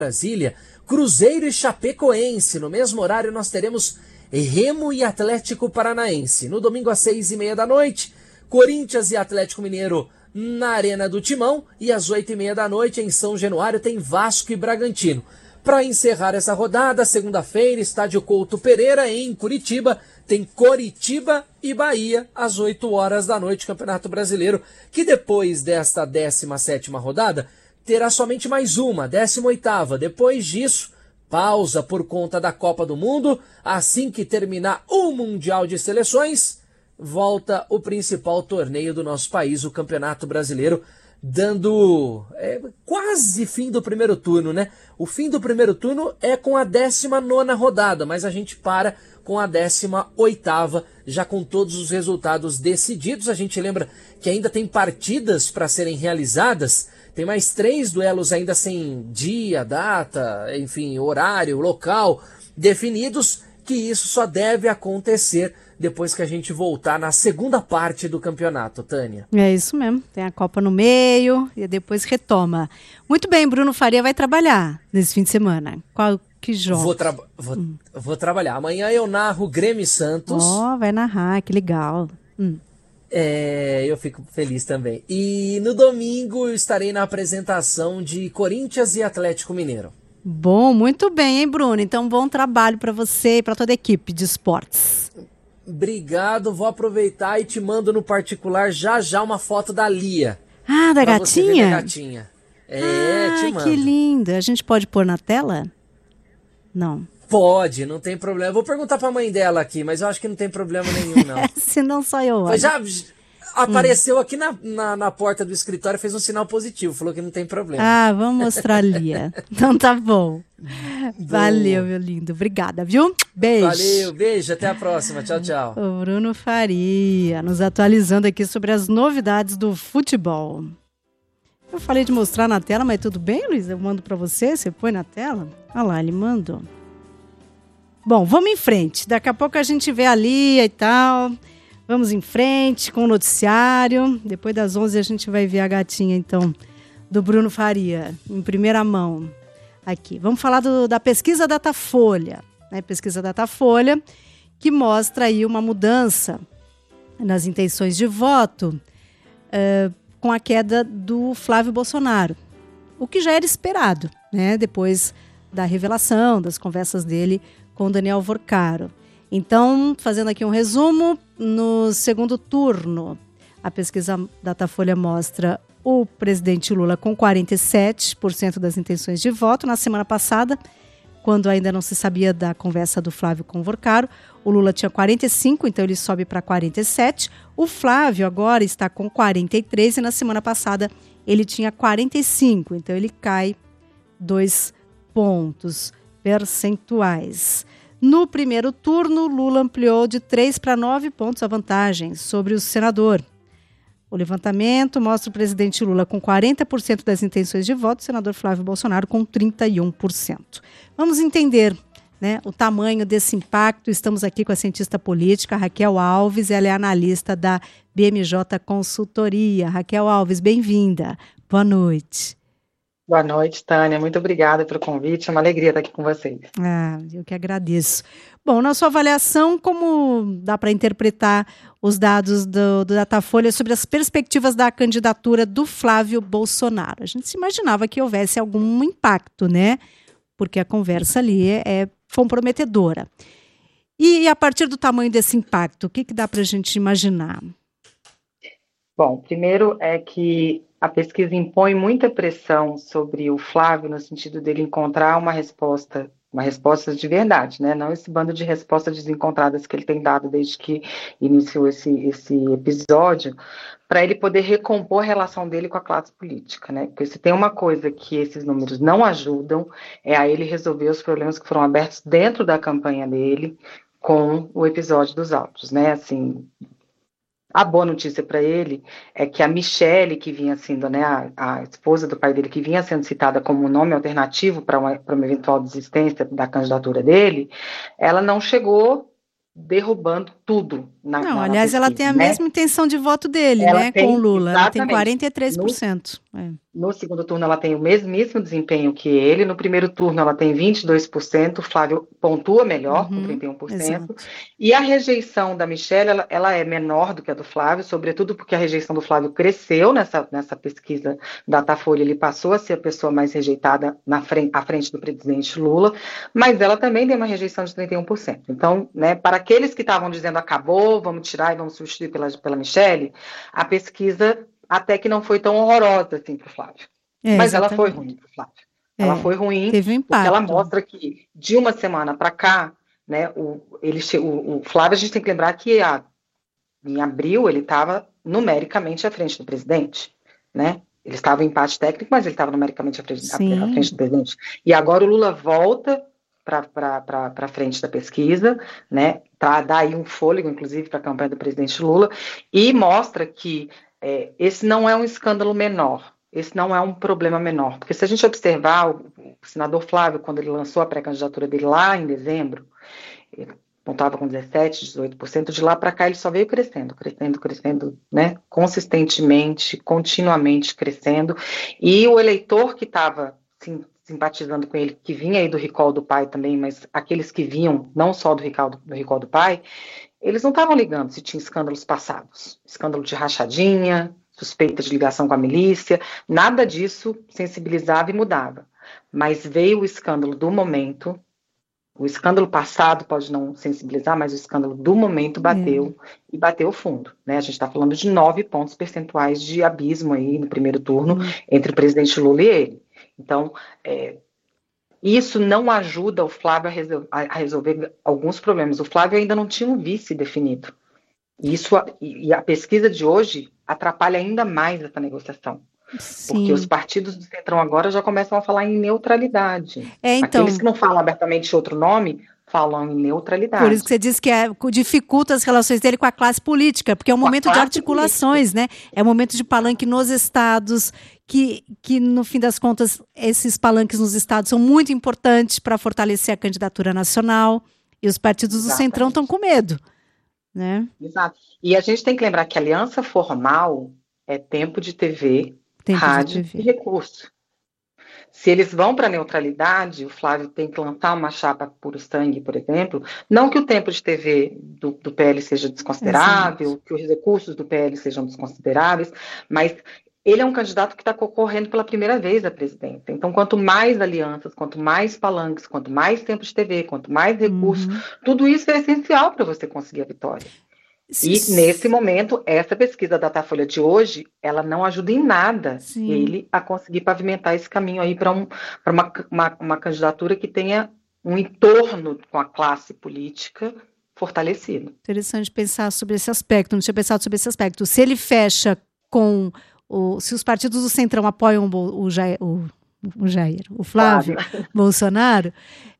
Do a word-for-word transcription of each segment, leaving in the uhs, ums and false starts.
Brasília, Cruzeiro e Chapecoense. No mesmo horário nós teremos Remo e Atlético Paranaense. No domingo às seis e meia da noite, Corinthians e Atlético Mineiro na Arena do Timão. E às oito e meia da noite em São Januário tem Vasco e Bragantino. Para encerrar essa rodada, segunda-feira, Estádio Couto Pereira em Curitiba, tem Coritiba e Bahia às oito horas da noite, Campeonato Brasileiro, que depois desta décima sétima rodada terá somente mais uma, décima oitava. Depois disso, pausa por conta da Copa do Mundo. Assim que terminar o Mundial de Seleções, volta o principal torneio do nosso país, o Campeonato Brasileiro, dando é, quase fim do primeiro turno, né? O fim do primeiro turno é com a décima nona rodada, mas a gente para com a décima oitava, já com todos os resultados decididos. A gente lembra que ainda tem partidas para serem realizadas. Tem mais três duelos ainda sem dia, data, enfim, horário, local definidos, que isso só deve acontecer depois que a gente voltar na segunda parte do campeonato, Tânia. É isso mesmo, tem a Copa no meio e depois retoma. Muito bem, Bruno Faria vai trabalhar nesse fim de semana. Qual que joga? Vou, tra- vou, hum. vou trabalhar. Amanhã eu narro Grêmio e Santos. Ó, oh, vai narrar, que legal. Hum. É, eu fico feliz também. E no domingo eu estarei na apresentação de Corinthians e Atlético Mineiro. Bom, muito bem, hein, Bruno? Então, bom trabalho para você e para toda a equipe de esportes. Obrigado, vou aproveitar e te mando no particular já já uma foto da Lia. Ah, da gatinha? Você ver minha gatinha. É, ah, te mando. Que linda. A gente pode pôr na tela? Não. Pode, não tem problema. Eu vou perguntar pra mãe dela aqui, mas eu acho que não tem problema nenhum, não. Se não, só eu. Foi, já apareceu hum. aqui na, na, na porta do escritório, fez um sinal positivo, falou que não tem problema. Ah, vamos mostrar a Lia. Então tá bom. Valeu, meu lindo. Obrigada, viu? Beijo. Valeu, beijo. Até a próxima. Tchau, tchau. O Bruno Faria, nos atualizando aqui sobre as novidades do futebol. Eu falei de mostrar na tela, mas tudo bem, Luiz? Eu mando pra você, você põe na tela? Olha lá, ele mandou. Bom, vamos em frente. Daqui a pouco a gente vê a Lia e tal. Vamos em frente com o noticiário. Depois das onze a gente vai ver a gatinha, então, do Bruno Faria, em primeira mão. Aqui. Vamos falar do, da pesquisa Datafolha. Né? Pesquisa Datafolha, que mostra aí uma mudança nas intenções de voto uh, com a queda do Flávio Bolsonaro. O que já era esperado, né? Depois da revelação, das conversas dele com Daniel Vorcaro. Então, fazendo aqui um resumo, no segundo turno, a pesquisa Datafolha mostra o presidente Lula com quarenta e sete por cento das intenções de voto. Na semana passada, quando ainda não se sabia da conversa do Flávio com o Vorcaro, o Lula tinha quarenta e cinco por cento, então ele sobe para quarenta e sete por cento. O Flávio agora está com quarenta e três por cento e na semana passada ele tinha quarenta e cinco por cento, então ele cai dois pontos percentuais. No primeiro turno, Lula ampliou de três para nove pontos a vantagem sobre o senador. O levantamento mostra o presidente Lula com quarenta por cento das intenções de voto, o senador Flávio Bolsonaro com trinta e um por cento. Vamos entender, né, o tamanho desse impacto. Estamos aqui com a cientista política Raquel Alves, ela é analista da B M J Consultoria. Raquel Alves, bem-vinda. Boa noite. Boa noite, Tânia. Muito obrigada pelo convite. É uma alegria estar aqui com vocês. Ah, eu que agradeço. Bom, na sua avaliação, como dá para interpretar os dados do, do Datafolha sobre as perspectivas da candidatura do Flávio Bolsonaro? A gente se imaginava que houvesse algum impacto, né? Porque a conversa ali é, é comprometedora. E, e a partir do tamanho desse impacto, o que, que dá para a gente imaginar? Bom, primeiro é que a pesquisa impõe muita pressão sobre o Flávio no sentido dele encontrar uma resposta, uma resposta de verdade, né? Não esse bando de respostas desencontradas que ele tem dado desde que iniciou esse, esse episódio, para ele poder recompor a relação dele com a classe política, né? Porque se tem uma coisa que esses números não ajudam, é a ele resolver os problemas que foram abertos dentro da campanha dele com o episódio dos autos, né? Assim, a boa notícia para ele é que a Michele, que vinha sendo, né, a, a esposa do pai dele, que vinha sendo citada como um nome alternativo para uma, para uma eventual desistência da candidatura dele, ela não chegou derrubando tudo na, Não, na, na aliás, ela pesquisa, tem a né? mesma intenção de voto dele, Ela né, com tem, o Lula. Ela tem exatamente, quarenta e três por no, cento. É. no segundo turno ela tem o mesmíssimo desempenho que ele, no primeiro turno ela tem vinte e dois por cento, o Flávio pontua melhor, com Uhum, trinta e um por cento, exato. e a rejeição da Michelle, ela, ela é menor do que a do Flávio, sobretudo porque a rejeição do Flávio cresceu nessa, nessa pesquisa da Datafolha, ele passou a ser a pessoa mais rejeitada na frente, à frente do presidente Lula, mas ela também tem uma rejeição de trinta e um por cento. Então, né, para aqueles que estavam dizendo acabou, vamos tirar e vamos substituir pela, pela Michelle, a pesquisa até que não foi tão horrorosa assim para o Flávio. É, Mas ela foi ruim exatamente. para o Flávio. Ela É, foi ruim teve um porque ela impacto. mostra que de uma semana para cá, né, o, ele, o, o Flávio, a gente tem que lembrar que a, em abril ele estava numericamente à frente do presidente, né? Ele estava em empate técnico, mas ele estava numericamente à frente, à, à frente do Sim. presidente. E agora o Lula volta para frente da pesquisa, né, para dar aí um fôlego, inclusive, para a campanha do presidente Lula, e mostra que é, esse não é um escândalo menor, esse não é um problema menor, porque se a gente observar o, o senador Flávio, quando ele lançou a pré-candidatura dele lá em dezembro, ele contava com dezessete, dezoito por cento, de lá para cá ele só veio crescendo, crescendo, crescendo, né, consistentemente, continuamente crescendo, e o eleitor que estava sim, simpatizando com ele, que vinha aí do recall do pai também, mas aqueles que vinham não só do recall do, do, recall do pai, eles não estavam ligando se tinha escândalos passados, escândalo de rachadinha, suspeita de ligação com a milícia, nada disso sensibilizava e mudava, mas veio o escândalo do momento. O escândalo passado pode não sensibilizar, mas o escândalo do momento bateu É. e bateu fundo, né? A gente está falando de nove pontos percentuais de abismo aí no primeiro turno Hum. entre o presidente Lula e ele. Então, é, isso não ajuda o Flávio a, resol a resolver alguns problemas. O Flávio ainda não tinha um vice definido. E, isso, e a pesquisa de hoje atrapalha ainda mais essa negociação. Sim. Porque os partidos do Centrão agora já começam a falar em neutralidade. É, então, aqueles que não falam abertamente outro nome, falam em neutralidade. Por isso que você disse que é, dificulta as relações dele com a classe política, porque é um com momento de articulações, política. né? É um momento de palanque nos estados, que, que no fim das contas, esses palanques nos estados são muito importantes para fortalecer a candidatura nacional, e os partidos Exatamente. do Centrão estão com medo, né? Exato. E a gente tem que lembrar que aliança formal é tempo de T V, Tempo rádio e recurso. Se eles vão para a neutralidade, o Flávio tem que lançar uma chapa puro sangue, por exemplo, não que o tempo de T V do, do P L seja desconsiderável, Exato. que os recursos do P L sejam desconsideráveis, mas ele é um candidato que está concorrendo pela primeira vez à presidência. Então, quanto mais alianças, quanto mais palanques, quanto mais tempo de T V, quanto mais recursos, uhum. tudo isso é essencial para você conseguir a vitória. E, nesse momento, essa pesquisa da Datafolha de hoje, ela não ajuda em nada Sim. ele a conseguir pavimentar esse caminho aí para um, uma, uma, uma candidatura que tenha um entorno com a classe política fortalecido. Interessante pensar sobre esse aspecto, não tinha pensado sobre esse aspecto. Se ele fecha com, o, se os partidos do Centrão apoiam o, o, Jair, o, o Jair, o Flávio claro. Bolsonaro,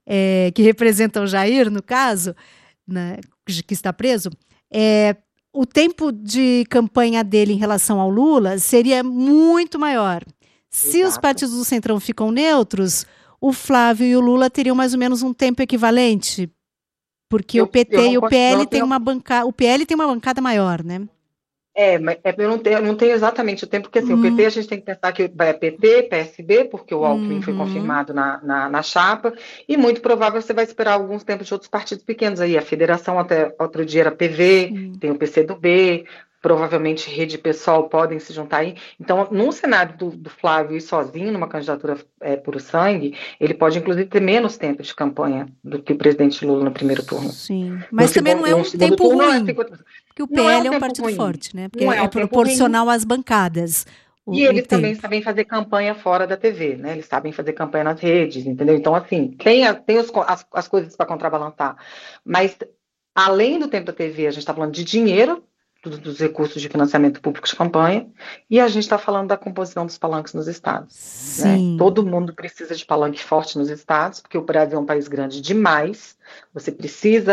é, que representa o Jair, no caso, né, que está preso, É, o tempo de campanha dele em relação ao Lula seria muito maior. Se Exato. os partidos do Centrão ficam neutros, o Flávio e o Lula teriam mais ou menos um tempo equivalente, porque eu, o P T e o P L tem uma bancada, o P L tem uma bancada maior, né? É, mas eu não tenho, eu não tenho exatamente o tempo, porque assim, hum. o P T a gente tem que pensar que é P T, P S B, porque o Alckmin uhum. foi confirmado na, na, na chapa, e muito provável você vai esperar alguns tempos de outros partidos pequenos aí. A federação até outro dia era P V, Sim. tem o P C do B, provavelmente Rede Pessoal podem se juntar aí. Então, num cenário do, do Flávio ir sozinho, numa candidatura é, puro sangue, ele pode, inclusive, ter menos tempo de campanha do que o presidente Lula no primeiro turno. Sim, mas no também segundo, não é um tempo turno, ruim, é cinquenta... porque o P L é, um é um partido ruim. forte, né? Porque não é, é um proporcional às bancadas. O, e eles também tempo. sabem fazer campanha fora da T V, né? Eles sabem fazer campanha nas redes, entendeu? Então, assim, tem, a, tem os, as, as coisas para contrabalançar. Mas, além do tempo da T V, a gente está falando de dinheiro, dos recursos de financiamento público de campanha, e a gente está falando da composição dos palanques nos estados. Né? Todo mundo precisa de palanque forte nos estados, porque o Brasil é um país grande demais, você precisa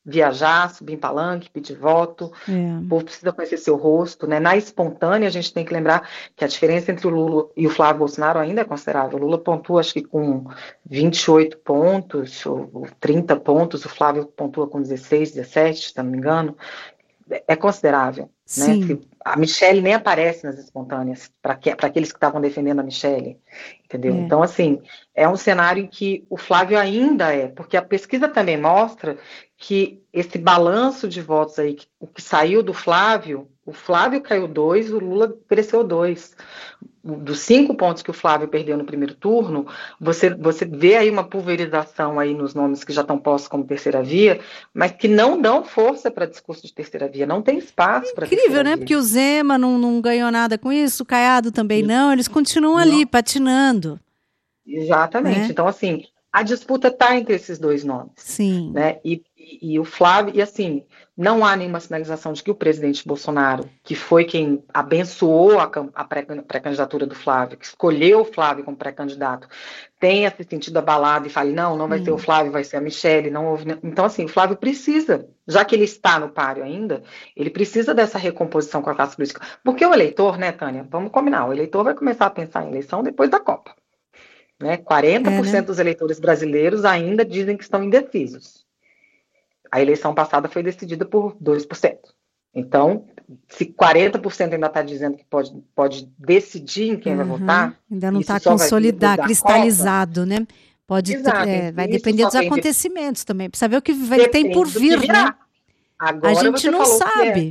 viajar, subir em palanque, pedir voto, É. o povo precisa conhecer seu rosto, né? Na espontânea, a gente tem que lembrar que a diferença entre o Lula e o Flávio Bolsonaro ainda é considerável. O Lula pontua, acho que com vinte e oito pontos, ou trinta pontos, o Flávio pontua com dezesseis, dezessete, se não me engano. É considerável, Sim. né? A Michelle nem aparece nas espontâneas, para que, para aqueles que estavam defendendo a Michelle, entendeu? É. Então, assim, é um cenário em que o Flávio ainda é, porque a pesquisa também mostra que esse balanço de votos aí, que, o que saiu do Flávio, o Flávio caiu dois, o Lula cresceu dois. Dos cinco pontos que o Flávio perdeu no primeiro turno, você, você vê aí uma pulverização aí nos nomes que já estão postos como terceira via, mas que não dão força para discurso de terceira via, não tem espaço para terceira Incrível, né? via. Porque o Zema não, não ganhou nada com isso, o Caiado também não, eles continuam Não. ali, patinando. Exatamente. Né? Então, assim, a disputa está entre esses dois nomes. Sim. Né? E, e, e o Flávio, e assim, não há nenhuma sinalização de que o presidente Bolsonaro, que foi quem abençoou a, a pré-candidatura do Flávio, que escolheu o Flávio como pré-candidato, tenha se sentido abalado e fale, não, não vai Hum. ser o Flávio, vai ser a Michelle, não houve... Então, assim, o Flávio precisa, já que ele está no páreo ainda, ele precisa dessa recomposição com a classe política. Porque o eleitor, né, Tânia, vamos combinar, o eleitor vai começar a pensar em eleição depois da Copa. Né? quarenta por cento É, né? dos eleitores brasileiros ainda dizem que estão indecisos. A eleição passada foi decidida por dois por cento. Então, se quarenta por cento ainda está dizendo que pode, pode decidir em quem Uhum. vai votar, Ainda não isso está só vai vir consolidado, depois da cristalizado, né? Pode ter- Exato, é, vai isso depender só dos tem de- acontecimentos também. Precisa ver o que vai, tem depende por do que vir, virá. né? Agora A gente você não falou que é- sabe.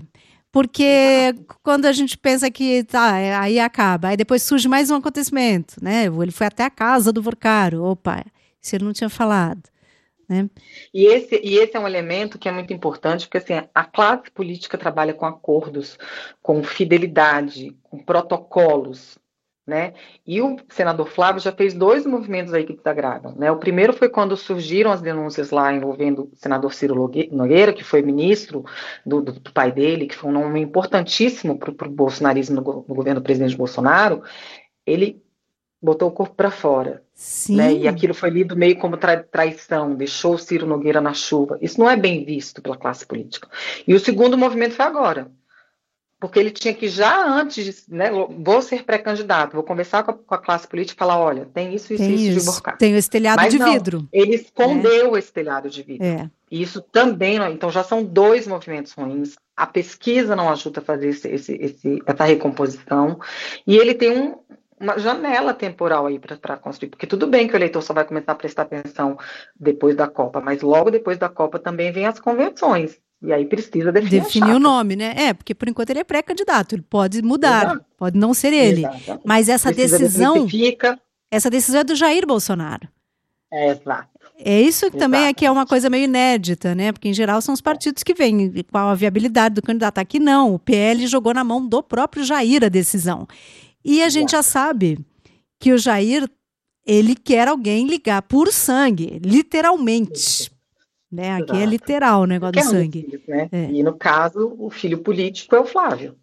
Porque quando a gente pensa que tá, é, aí acaba, aí depois surge mais um acontecimento, né? Ele foi até a casa do Vorcaro, opa, isso ele não tinha falado, né? E esse, e esse é um elemento que é muito importante, porque assim, a classe política trabalha com acordos, com fidelidade, com protocolos, né? E o senador Flávio já fez dois movimentos aí que desagradam, né? O primeiro foi quando surgiram as denúncias lá envolvendo o senador Ciro Nogueira, que foi ministro do, do, do pai dele, que foi um nome importantíssimo para o bolsonarismo no, no governo do presidente Bolsonaro. Ele botou o corpo para fora. Sim. Né? E aquilo foi lido meio como tra traição, deixou o Ciro Nogueira na chuva. Isso não é bem visto pela classe política. E o segundo movimento foi agora. Porque ele tinha que já antes, né, vou ser pré-candidato, vou conversar com a, com a classe política e falar, olha, tem isso, isso, Tem isso de isso. Borcá. Tem esse telhado Mas de não, vidro. ele escondeu esse telhado de vidro. É. E isso também, não, então já são dois movimentos ruins. A pesquisa não ajuda a fazer esse, esse, esse, essa recomposição. E ele tem um, uma janela temporal aí para construir, porque tudo bem que o eleitor só vai começar a prestar atenção depois da Copa, mas logo depois da Copa também vem as convenções. E aí precisa definir, Definir o nome, né? É, porque por enquanto ele é pré-candidato, ele pode mudar, Exato. pode não ser ele. Exato. Mas essa Precisa decisão, fica. essa decisão é do Jair Bolsonaro. É, exato. É isso que também é Exato. que é uma coisa meio inédita, né? Porque em geral são os partidos que vêm, qual a viabilidade do candidato. Aqui não, o P L jogou na mão do próprio Jair a decisão. E a gente já sabe que o Jair, ele quer alguém ligar por sangue, literalmente. Né? Aqui é Exato. literal o negócio do Quer um sangue. filho, né? É. E no caso, o filho político é o Flávio.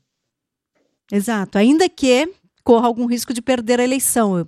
Exato, ainda que corra algum risco de perder a eleição.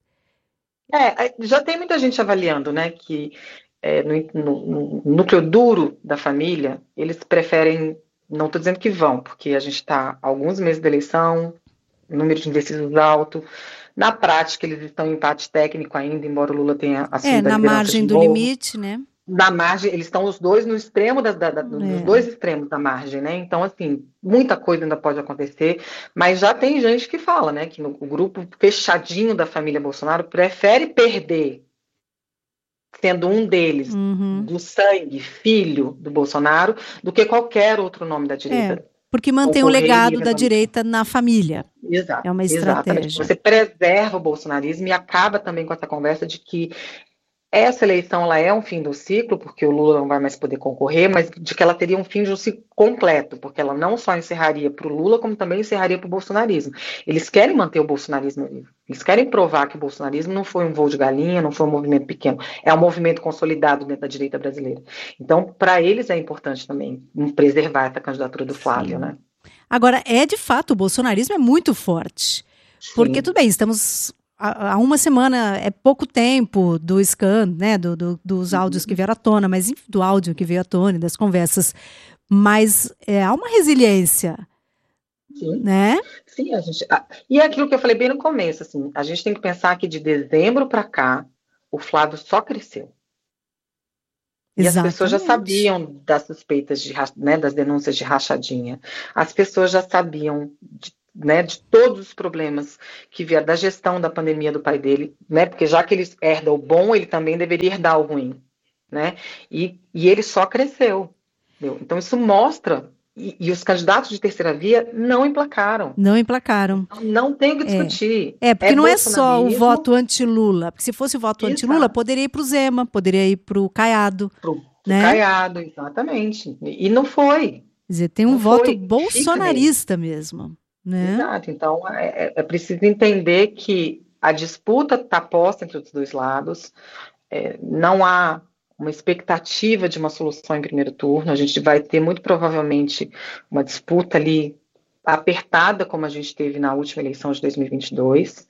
É, já tem muita gente avaliando, né, que é, no, no, no núcleo duro da família, eles preferem, não estou dizendo que vão, porque a gente está alguns meses da eleição, número de indecisos alto. Na prática, eles estão em empate técnico ainda, embora o Lula tenha assumido É, a na liderança margem de do novo. limite, né? Na margem, eles estão os dois no extremo da, da, da, dos É. dois extremos da margem, né? Então, assim, muita coisa ainda pode acontecer, mas já tem gente que fala, né, que no, o grupo fechadinho da família Bolsonaro prefere perder, sendo um deles, Uhum. do sangue, filho do Bolsonaro, do que qualquer outro nome da direita. É, porque mantém o Concorrer legado e da eventualmente- direita na família. Exato, É uma exatamente. estratégia. Você preserva o bolsonarismo e acaba também com essa conversa de que essa eleição ela é um fim do ciclo, porque o Lula não vai mais poder concorrer, mas de que ela teria um fim de um ciclo completo, porque ela não só encerraria para o Lula, como também encerraria para o bolsonarismo. Eles querem manter o bolsonarismo vivo. Eles querem provar que o bolsonarismo não foi um voo de galinha, não foi um movimento pequeno, é um movimento consolidado dentro da direita brasileira. Então, para eles é importante também preservar essa candidatura do Flávio, Sim. né? Agora, é de fato, o bolsonarismo é muito forte. Porque, Sim. tudo bem, estamos há uma semana é pouco tempo do scan, né, do, do, dos áudios que vieram à tona, mas enfim, do áudio que veio à tona, das conversas, mas é, há uma resiliência, Sim, né? sim, a gente. a- E é aquilo que eu falei bem no começo, assim, a gente tem que pensar que de dezembro para cá, o Flávio só cresceu. E as pessoas já Exatamente. sabiam das suspeitas de, ra- né, das denúncias de rachadinha. As pessoas já sabiam de, né, de todos os problemas que vieram da gestão da pandemia do pai dele, né? Porque já que ele herda o bom, ele também deveria herdar o ruim, né? E, e ele só cresceu. Entendeu? Então isso mostra. E, e os candidatos de terceira via não emplacaram. Não emplacaram. Então, não tem o que É. discutir. É, porque É não é só o bolsonarismo, voto anti-Lula, porque se fosse o voto anti-Lula, exato. poderia ir para o Zema, poderia ir para o Caiado, Pro, pro né? Caiado, exatamente. E, e não foi. Quer dizer, tem um Não voto foi. Fica nele. bolsonarista mesmo, né? Exato. Então, é, é- é preciso entender que a disputa está posta entre os dois lados. É, não há uma expectativa de uma solução em primeiro turno. A gente vai ter, muito provavelmente, uma disputa ali apertada, como a gente teve na última eleição de dois mil e vinte e dois.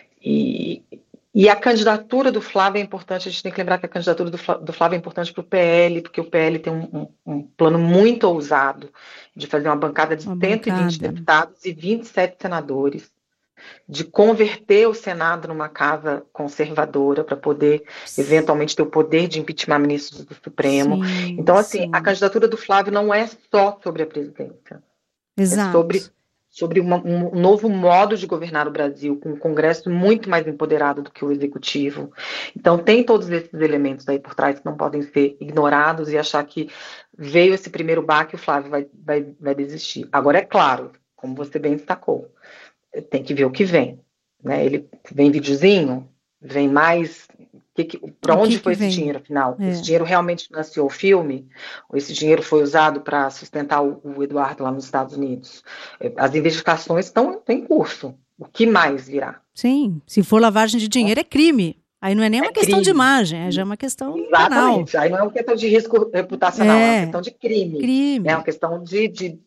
E, e a candidatura do Flávio é importante, a gente tem que lembrar que a candidatura do, Flá- do Flávio é importante para o P L, porque o P L tem um, um- um plano muito ousado de fazer uma bancada de Uma cento e vinte bancada. deputados e vinte e sete senadores, de converter o Senado numa casa conservadora para poder, eventualmente, ter o poder de impeachment ministros do Supremo. Sim, Então, assim, a sim. candidatura do Flávio não é só sobre a presidência. É sobre, Exato. sobre uma, um novo modo de governar o Brasil, com um Congresso muito mais empoderado do que o Executivo. Então, tem todos esses elementos aí por trás que não podem ser ignorados e achar que veio esse primeiro baque e o Flávio vai, vai, vai desistir. Agora, é claro, como você bem destacou, tem que ver o que vem. Né? Ele vem videozinho, vem mais. Para O que onde que foi esse vem? dinheiro, afinal? Esse É. dinheiro realmente financiou o filme? Ou esse dinheiro foi usado para sustentar o, o Eduardo lá nos Estados Unidos? As investigações estão em curso. O que mais virá? Sim, se for lavagem de dinheiro é crime. Aí não é nem É uma questão de crime. imagem, é já uma questão penal. Exatamente. Aí não é uma questão de risco reputacional, é uma É, questão de crime. É uma crime. questão de, de,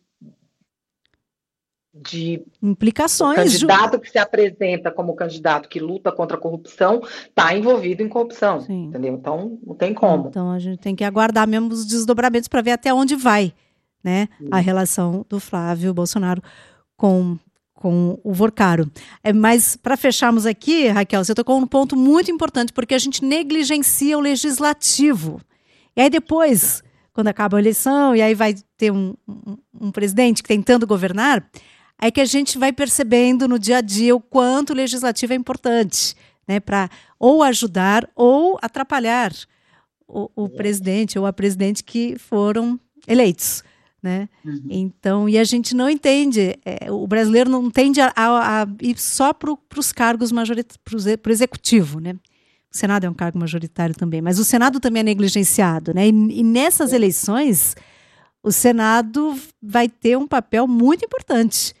de o Implicações. Ju... candidato que se apresenta como candidato que luta contra a corrupção está envolvido em corrupção, Sim. entendeu? Então, não tem como. Então a gente tem que aguardar mesmo os desdobramentos para ver até onde vai, né, a relação do Flávio Bolsonaro com, com o Vorcaro. É, mas para fecharmos aqui, Raquel, você tocou num ponto muito importante, porque a gente negligencia o legislativo. E aí depois, quando acaba a eleição, e aí vai ter um, um, um presidente tentando governar, é que a gente vai percebendo no dia a dia o quanto o legislativo é importante, né, para ou ajudar ou atrapalhar o, o presidente ou a presidente que foram eleitos, né? Uhum. Então, e a gente não entende, é, o brasileiro não tende a, a, a ir só para os cargos majoritários, para o executivo, né? O Senado é um cargo majoritário também, mas o Senado também é negligenciado, né? E, e nessas eleições, o Senado vai ter um papel muito importante,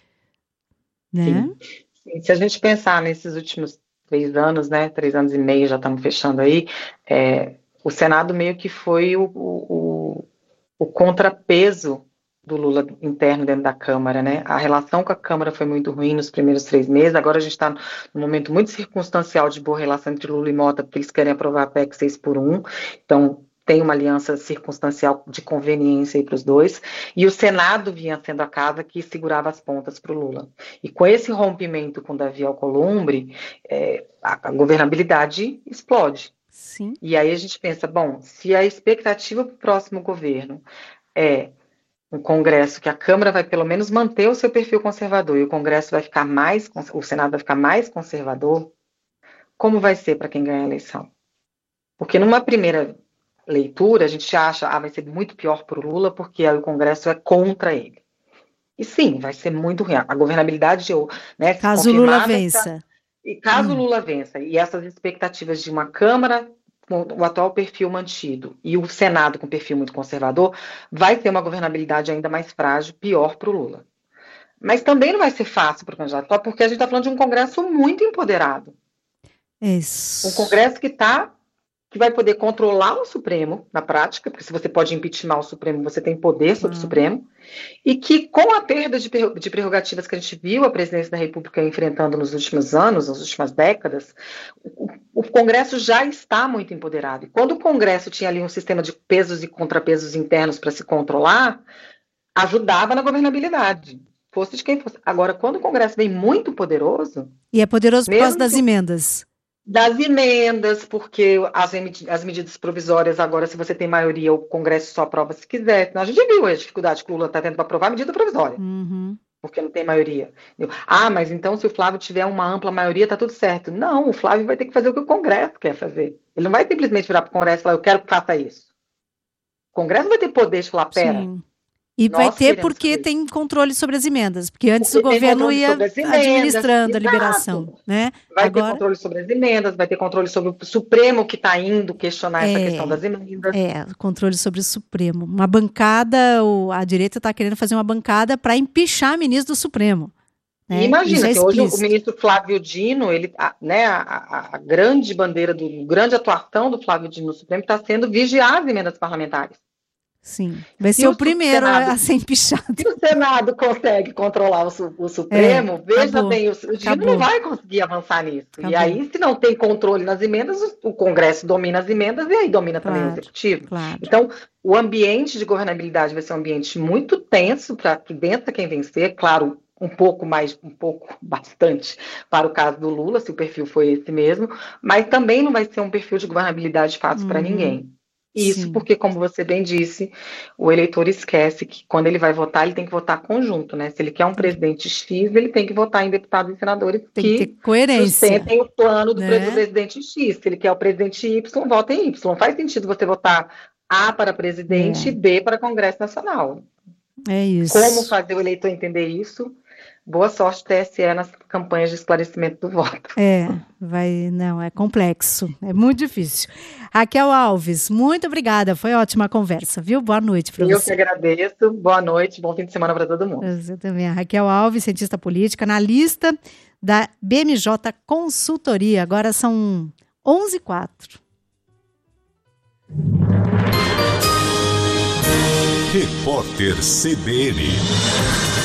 né? Sim. Sim. Se a gente pensar nesses últimos três anos, né? Três anos e meio, já estamos fechando aí, é, o Senado meio que foi o, o, o contrapeso do Lula interno dentro da Câmara, né? A relação com a Câmara foi muito ruim nos primeiros três meses, agora a gente está num momento muito circunstancial de boa relação entre Lula e Mota, porque eles querem aprovar a P E C seis por um, então tem uma aliança circunstancial de conveniência aí para os dois, e o Senado vinha sendo a casa que segurava as pontas para o Lula. E com esse rompimento com Davi Alcolumbre, é, a, a governabilidade explode. Sim. E aí a gente pensa, bom, se a expectativa para o próximo governo é um Congresso que a Câmara vai pelo menos manter o seu perfil conservador e o Congresso vai ficar mais, o Senado vai ficar mais conservador, como vai ser para quem ganhar a eleição? Porque numa primeira leitura a gente acha, ah, vai ser muito pior para o Lula porque aí o Congresso é contra ele. E sim, vai ser muito ruim. A governabilidade, né, se Caso o Lula confirmada, vença. e caso o Hum. Lula vença, e essas expectativas de uma Câmara com o atual perfil mantido e o Senado com perfil muito conservador, vai ter uma governabilidade ainda mais frágil, pior para o Lula. Mas também não vai ser fácil para o candidato, só porque a gente está falando de um Congresso muito empoderado. Isso. Um Congresso que está que vai poder controlar o Supremo, na prática, porque se você pode impeachment o Supremo, você tem poder sobre uhum. o Supremo, e que com a perda de, de prerrogativas que a gente viu a presidência da República enfrentando nos últimos anos, nas últimas décadas, o, o Congresso já está muito empoderado. E quando o Congresso tinha ali um sistema de pesos e contrapesos internos para se controlar, ajudava na governabilidade, fosse de quem fosse. Agora, quando o Congresso vem muito poderoso... E é poderoso por causa das emendas. Das emendas, porque as, as medidas provisórias, agora, se você tem maioria, o Congresso só aprova se quiser. Então, a gente viu a dificuldade que o Lula está tendo para aprovar a medida provisória, uhum. porque não tem maioria. Ah, mas então se o Flávio tiver uma ampla maioria, está tudo certo. Não, o Flávio vai ter que fazer o que o Congresso quer fazer. Ele não vai simplesmente virar para o Congresso e falar, eu quero que faça isso. O Congresso vai ter poder de falar, pera... Sim. E Nós vai ter porque saber. tem controle sobre as emendas, porque antes Porque o governo ia emendas, administrando exato. a liberação, né? Vai Agora, ter controle sobre as emendas, vai ter controle sobre o Supremo que está indo questionar é, essa questão das emendas. É, controle sobre o Supremo. Uma bancada, o, a direita está querendo fazer uma bancada para empichar ministro do Supremo. Né? Imagina, é que hoje o ministro Flávio Dino, ele, a, né, a, a, a grande bandeira, do, a grande atuação do Flávio Dino no Supremo está sendo vigiar as emendas parlamentares. Sim, vai ser o, o primeiro Senado, a ser empichado. Se o Senado consegue controlar o, o Supremo, é, veja acabou, bem, o, o Dino não vai conseguir avançar nisso. Acabou. E aí, se não tem controle nas emendas, o, o Congresso domina as emendas e aí domina claro, também o Executivo. Claro. Então, o ambiente de governabilidade vai ser um ambiente muito tenso para que vença quem vencer, claro, um pouco mais, um pouco, bastante, para o caso do Lula, se o perfil foi esse mesmo, mas também não vai ser um perfil de governabilidade fácil uhum. para ninguém. Isso Sim. porque, como você bem disse, o eleitor esquece que quando ele vai votar, ele tem que votar conjunto, né? Se ele quer um presidente X, ele tem que votar em deputados e senadores tem que, que ter coerência, sustentem o plano do, né? do presidente X. Se ele quer o presidente Y, vota em Y. Não faz sentido você votar A para presidente é. e B para Congresso Nacional. É isso. Como fazer o eleitor entender isso? Boa sorte, T S E, nas campanhas de esclarecimento do voto. É, vai, não, é complexo, é muito difícil. Raquel Alves, muito obrigada, foi ótima a conversa, viu? Boa noite para você. Eu que agradeço, boa noite, bom fim de semana para todo mundo. Você também. A Raquel Alves, cientista política, analista da B M J Consultoria, agora são onze e quatro. Repórter C B N.